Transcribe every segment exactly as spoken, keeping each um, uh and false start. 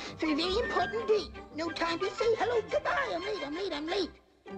for a very important date. No time to say hello, goodbye. I'm late, I'm late, I'm late.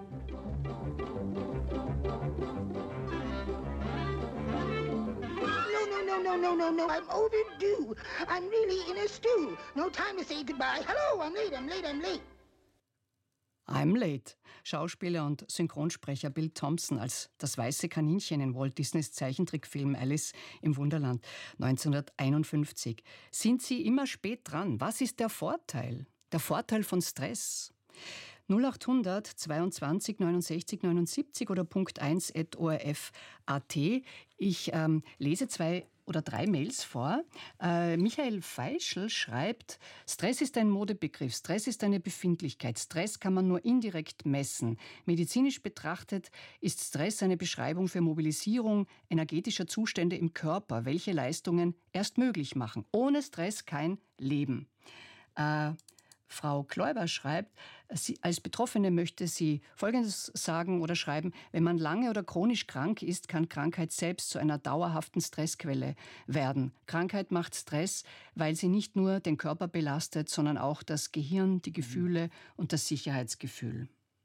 No, no, no, no, no, no, no. I'm overdue. I'm really in a stew. No time to say goodbye. Hello, I'm late, I'm late, I'm late. I'm Late. Schauspieler und Synchronsprecher Bill Thompson als das weiße Kaninchen in Walt Disneys Zeichentrickfilm Alice im Wunderland neunzehnhunderteinundfünfzig. Sind Sie immer spät dran? Was ist der Vorteil? Der Vorteil von Stress? null achthundert zweiundzwanzig neunundsechzig neunundsiebzig oder Punkt eins at o r f punkt a t. Ich ähm, lese zwei oder drei Mails vor. Äh, Michael Feischl schreibt, Stress ist ein Modebegriff, Stress ist eine Befindlichkeit, Stress kann man nur indirekt messen. Medizinisch betrachtet ist Stress eine Beschreibung für Mobilisierung energetischer Zustände im Körper, welche Leistungen erst möglich machen. Ohne Stress kein Leben. Äh, Frau Kläuber schreibt, sie, als Betroffene möchte sie Folgendes sagen oder schreiben: Wenn man lange oder chronisch krank ist, kann Krankheit selbst zu einer dauerhaften Stressquelle werden. Krankheit macht Stress, weil sie nicht nur den Körper belastet, sondern auch das Gehirn, die Gefühle und das Sicherheitsgefühl.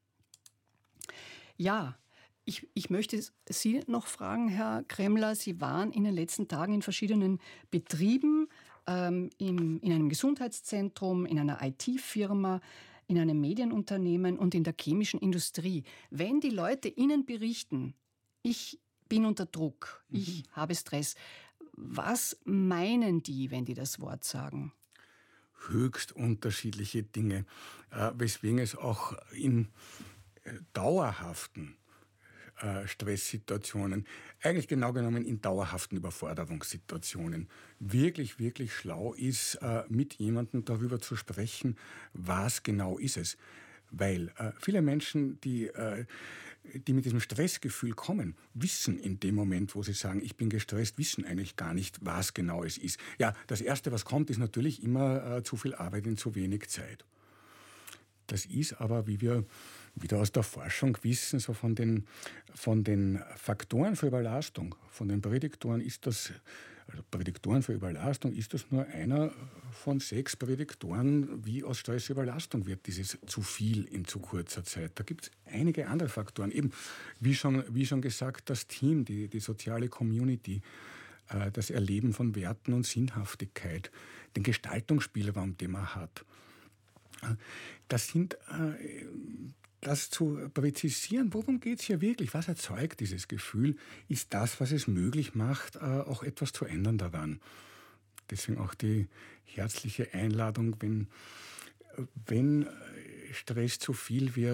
Ja, ich, ich möchte Sie noch fragen, Herr Kremmler, Sie waren in den letzten Tagen in verschiedenen Betrieben, ähm, in, in einem Gesundheitszentrum, in einer I T-Firma, in einem Medienunternehmen und in der chemischen Industrie. Wenn die Leute Ihnen berichten, ich bin unter Druck, mhm. ich habe Stress, was meinen die, wenn die das Wort sagen? Höchst unterschiedliche Dinge, äh, weswegen es auch in äh, dauerhaften äh, Stresssituationen, eigentlich genau genommen in dauerhaften Überforderungssituationen, wirklich, wirklich schlau ist, äh, mit jemandem darüber zu sprechen, was genau ist es. Weil äh, viele Menschen, die, äh, die mit diesem Stressgefühl kommen, wissen in dem Moment, wo sie sagen, ich bin gestresst, wissen eigentlich gar nicht, was genau es ist. Ja, das Erste, was kommt, ist natürlich immer äh, zu viel Arbeit in zu wenig Zeit. Das ist aber, wie wir wieder aus der Forschung wissen, so von den, von den Faktoren für Überlastung, von den Prädiktoren ist das, also Prädiktoren für Überlastung ist das nur einer von sechs Prädiktoren, wie aus Stress Überlastung wird, dieses zu viel in zu kurzer Zeit. Da gibt es einige andere Faktoren, eben wie schon, wie schon gesagt, das Team, die, die soziale Community, äh, das Erleben von Werten und Sinnhaftigkeit, den Gestaltungsspielraum, den man hat. Das sind, äh, das zu präzisieren, worum geht es hier wirklich, was erzeugt dieses Gefühl, ist das, was es möglich macht, äh, auch etwas zu ändern daran. Deswegen auch die herzliche Einladung, wenn, wenn Stress zu viel wird,